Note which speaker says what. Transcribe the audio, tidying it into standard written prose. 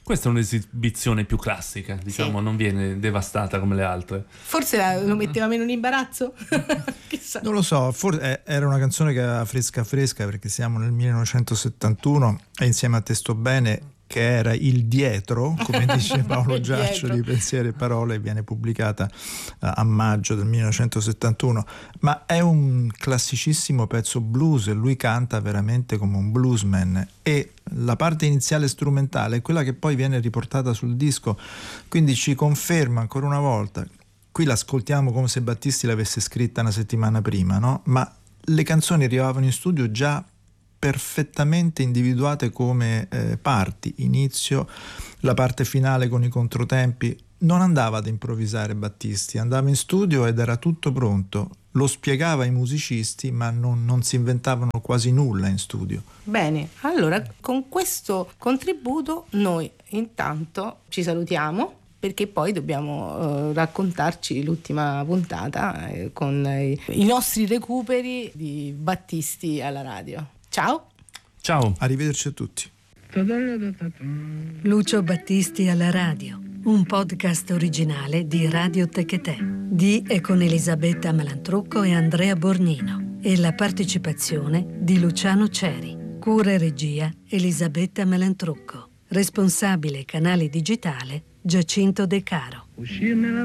Speaker 1: Questa è un'esibizione più classica, diciamo,
Speaker 2: Sì.
Speaker 1: non viene devastata come le altre.
Speaker 2: Forse lo metteva meno in imbarazzo? Chissà.
Speaker 3: Non lo so, forse era una canzone che era fresca perché siamo nel 1971 e insieme a Testo Bene, che era il dietro, come dice Paolo Giaccio di Pensieri e Parole, viene pubblicata a maggio del 1971, ma è un classicissimo pezzo blues e lui canta veramente come un bluesman, e la parte iniziale strumentale è quella che poi viene riportata sul disco, quindi ci conferma ancora una volta. Qui l'ascoltiamo come se Battisti l'avesse scritta una settimana prima, no? Ma le canzoni arrivavano in studio già perfettamente individuate come parti, inizio, la parte finale con i controtempi. Non andava ad improvvisare Battisti, andava in studio ed era tutto pronto, lo spiegava ai musicisti, ma non si inventavano quasi nulla in studio.
Speaker 2: Bene, allora con questo contributo noi intanto ci salutiamo, perché poi dobbiamo raccontarci l'ultima puntata con i nostri recuperi di Battisti alla radio. Ciao!
Speaker 1: Ciao!
Speaker 3: Arrivederci a tutti.
Speaker 4: Lucio Battisti alla radio, un podcast originale di Radio Techetè, di e con Elisabetta Malantrucco e Andrea Bornino, e la partecipazione di Luciano Ceri. Cura e regia Elisabetta Malantrucco. Responsabile canale digitale Giacinto De Caro.